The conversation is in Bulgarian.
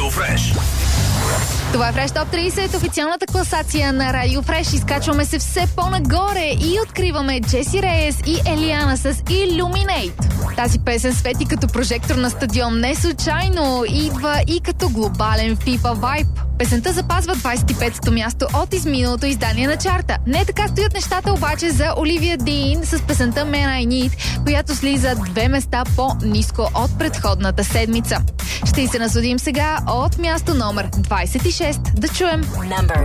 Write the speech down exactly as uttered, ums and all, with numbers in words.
Радио Фреш. Това е Фреш Топ трийсет, официалната класация на Радио Фреш. Изкачваме се все по-нагоре и откриваме Джеси Рейес и Елиана с Illuminate. Тази песен свети като прожектор на стадион не случайно. Идва и като глобален FIFA вайб. Песента запазва двайсет и петото място от изминалото издание на чарта. Не така стоят нещата обаче за Оливия Дин с песента Man I Need, която слиза две места по-ниско от предходната седмица. Ще й се насладим сега от място номер двайсет и шест. Да чуем. Number